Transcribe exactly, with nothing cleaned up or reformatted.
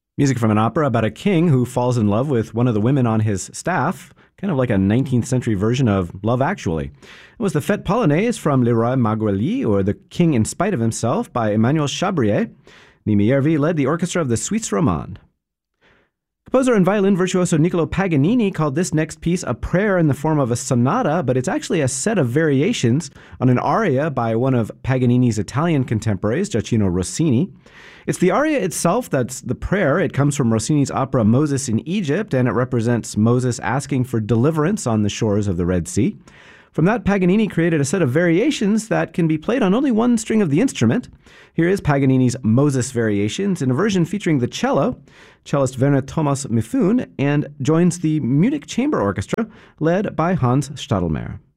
Music from an opera about a king who falls in love with one of the women on his staff, kind of like a nineteenth century version of Love Actually. It was the Fête Polonaise from Le Roi Marguerite, or The King in Spite of Himself, by Emmanuel Chabrier. Mimi Järvi led the orchestra of the Suisse Romande. Composer and violin virtuoso Niccolo Paganini called this next piece a prayer in the form of a sonata, but it's actually a set of variations on an aria by one of Paganini's Italian contemporaries, Gioacchino Rossini. It's the aria itself that's the prayer. It comes from Rossini's opera Moses in Egypt, and it represents Moses asking for deliverance on the shores of the Red Sea. From that, Paganini created a set of variations that can be played on only one string of the instrument. Here is Paganini's Moses Variations in a version featuring the cello. Cellist Werner Thomas Mifun, and joins the Munich Chamber Orchestra, led by Hans Stadelmeier.